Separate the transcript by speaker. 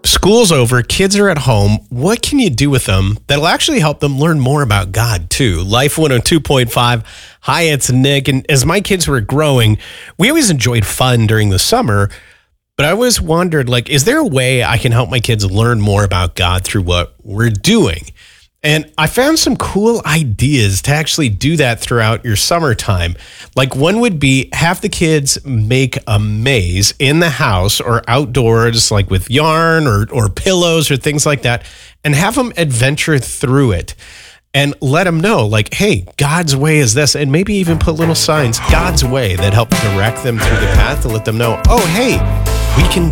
Speaker 1: School's over, kids are at home. What can you do with them that'll actually help them learn more about God, too? Life 102.5. Hi, it's Nick. And as my kids were growing, we always enjoyed fun during the summer. But I always wondered, is there a way I can help my kids learn more about God through what we're doing? And I found some cool ideas to actually do that throughout your summertime. One would be have the kids make a maze in the house or outdoors, with yarn or pillows or things like that, and have them adventure through it and let them know, hey, God's way is this, and maybe even put little signs, God's way, that help direct them through the path to let them know, oh, hey, we can